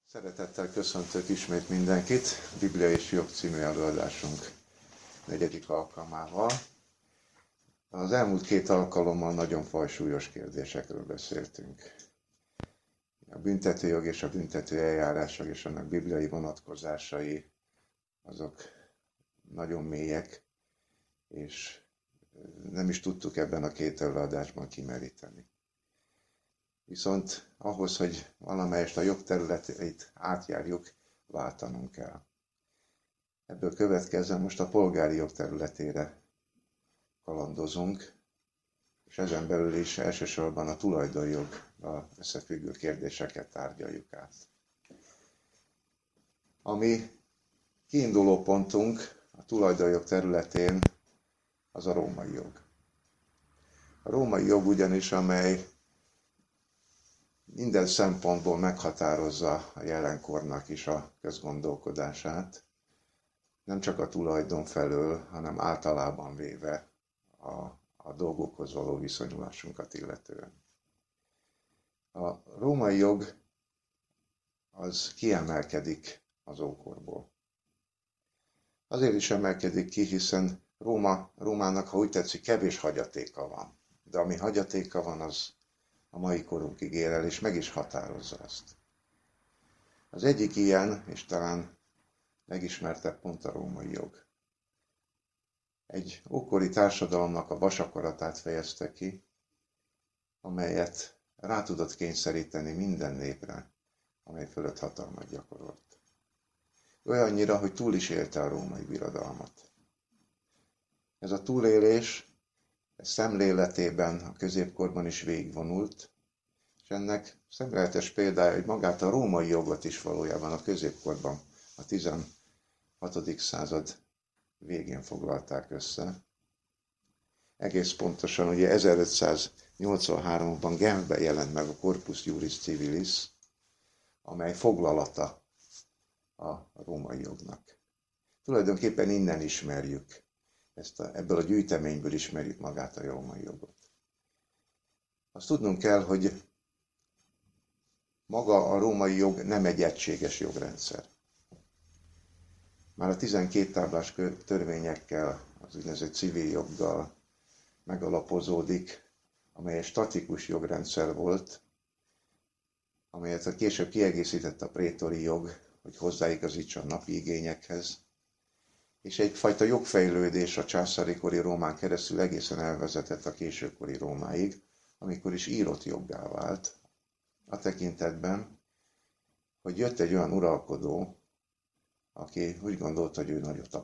Szeretettel köszöntök ismét mindenkit, Biblia és Jog című előadásunk 4. alkalmával. Az elmúlt 2 alkalommal nagyon fajsúlyos kérdésekről beszéltünk. A büntetőjog és a büntető eljárások és annak bibliai vonatkozásai azok nagyon mélyek, és nem is tudtuk ebben a 2 előadásban kimeríteni. Viszont ahhoz, hogy valamelyest a jog területeit átjárjuk, váltanunk kell. Ebből következően most a polgári jog területére kalandozunk, és ezen belül is elsősorban a tulajdonjoggal összefüggő kérdéseket tárgyaljuk át. Ami kiinduló pontunk a tulajdonjog területén az a római jog. A római jog ugyanis, amely minden szempontból meghatározza a jelenkornak is a közgondolkodását, nem csak a tulajdon felől, hanem általában véve a dolgokhoz való viszonyulásunkat illetően. A római jog az kiemelkedik az ókorból. Azért is emelkedik ki, hiszen Rómának, ha úgy tetszik, kevés hagyatéka van. De ami hagyatéka van, az a mai korunkig ér el, és meg is határozza azt. Az egyik ilyen, és talán legismertebb pont a római jog. Egy ókori társadalomnak a vasakaratát fejezte ki, amelyet rá tudott kényszeríteni minden népre, amely fölött hatalmat gyakorolt. Olyannyira, hogy túl is élte a római birodalmat. Ez a túlélés szemléletében a középkorban is végigvonult, és ennek szemléletes példája, hogy magát a római jogot is valójában a középkorban, a 16. század végén foglalták össze. Egész pontosan, ugye 1583-ban Genfben jelent meg a Corpus Juris Civilis, amely foglalata a római jognak. Tulajdonképpen innen ismerjük. Ebből a gyűjteményből ismerjük magát a római jogot. Azt tudnunk kell, hogy maga a római jog nem egy egységes jogrendszer. Már a 12 táblás törvényekkel, az úgynevezett civil joggal megalapozódik, amely egy statikus jogrendszer volt, amelyet a később kiegészített a prétori jog, hogy hozzáigazítsa a napi igényekhez, és egyfajta jogfejlődés a császári kori Rómán keresztül egészen elvezetett a későkori Rómáig, amikor is írott joggá vált, a tekintetben, hogy jött egy olyan uralkodó, aki úgy gondolta, hogy ő nagyot